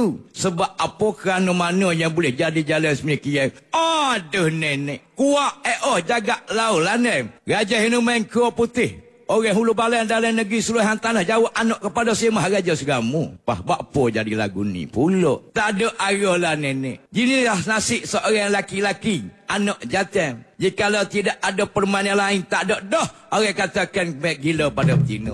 cucuku. Sebab apa kerana mana yang boleh jadi jalan semikir. Aduh nenek. Kuat jaga lau lah nek. Raja Hinuman Kua Putih. Orang hulu balan dalam negeri seluruhan tanah Jawa anak kepada si Maharaja Segamu. Apa jadi lagu ni pula? Tak ada arah lah nenek. Inilah nasib seorang laki-laki. Anak jantan. Jikalau tidak ada permainan lain, tak ada dah. Orang katakan baik gila pada betina.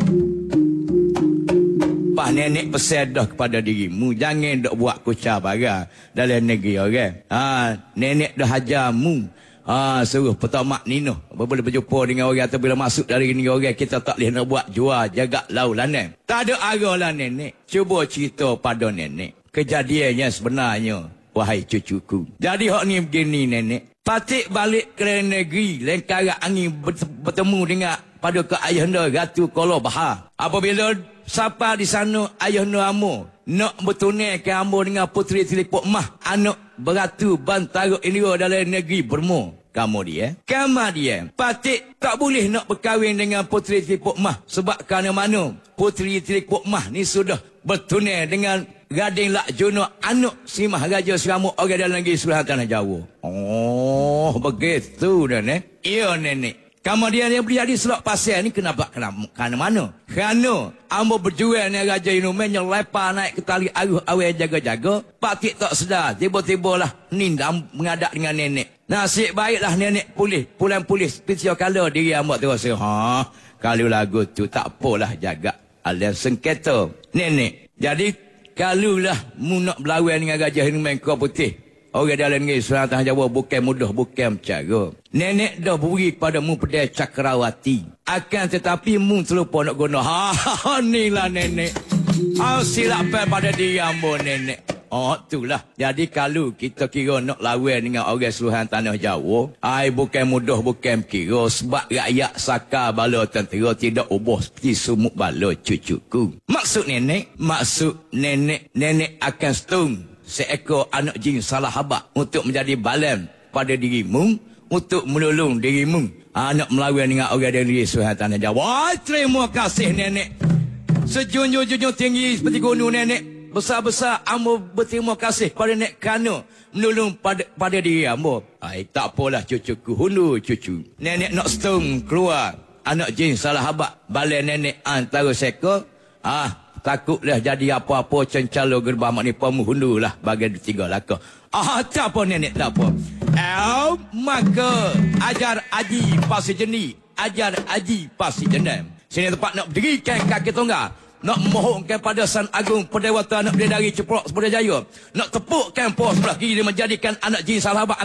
Pak nenek pesan dah kepada dirimu. Jangan dok buat kucar barang dalam negeri orang. Nenek dah hajarmu. Suruh petamak Nino. Boleh berjumpa dengan orang atau bila masuk dari ni orang kita tak boleh nak buat jual jaga lau lah nenek. Tak ada arah lah nenek. Cuba cerita pada nenek. Kejadiannya sebenarnya. Wahai cucuku. Jadi hak ni begini nenek. Patik balik ke negeri. Lengkara angin bertemu dengan pada ke ayahanda Ratu Kolo Bahar. Apabila siapa di sana ayahanda Amor. Nak bertunaikan Amor dengan puteri Telipuk Mah. Anak beratu Bantara Indira dalam negeri Burma. Kemudian Patik tak boleh nak berkahwin dengan puteri Telipuk Mah. Sebab kerana mana puteri Telipuk Mah ni sudah bertunai dengan Gading Lak Jono anak si Maharaja Segamu orang dalam negeri seluruh tanah Jawa. Oh, begitu dah nenek. Ya nenek. Kemudian yang berjadi selok pasal ni kenapa? Kerana mana? Kerana Amor berjual dengan Raja Hinuman yang lepas naik ke tali aruh awal jaga-jaga. Patik tak sedar. Tiba-tiba lah nindam mengadap dengan nenek. Nasib baiklah nenek pulih. Pulang pulih. Spesial kala diri Amor terus. Kalau lagu tu tak apalah jaga. Alian sengketa. Nenek. Jadi kalau lah mu nak berlawan dengan Raja Hinuman Kua Putih. Orang dalam negeri seluruh tanah Jawa bukan mudah, bukan cara. Nenek dah beri kepada mu pedai Cakrawati. Akan tetapi mu terlupa nak guna. Ni lah nenek. Silap pada diri Amor nenek. Itulah. Jadi kalau kita kira nak lawan dengan orang seluruh tanah Jawa. Bukan mudah, bukan kira. Sebab rakyat saka bala tentera tidak ubah seperti sumuk bala cucuku. Maksud nenek Nenek akan setung seekor anak jin salah habak untuk menjadi balan pada dirimu, untuk menolong dirimu nak melawan dengan orang dari seluruh tanah Jawa. Terima kasih nenek. Sejunjung-junjung tinggi seperti gunung nenek. Besar-besar Amor berterima kasih pada nenek kerana menolong pada diri Amor. Tak apalah cucuku, hundu cucu. Nenek nak setung keluar anak jin salah habak balan nenek antara seekor. Takutlah jadi apa-apa cencalo gerbang mak ni pemuhundu lah bagi tiga laka. Tak apa nenek, tak apa. Maka ajar aji pasi jeni, ajar aji pasi jendam. Sini tempat nak berdirikan kaki tonggal. Nak memohonkan pada San Agung Perdewata Anak Bidadari Ceprok Sebuah Jaya. Nak tepukkan pos sebelah kiri menjadikan anak jin salah habak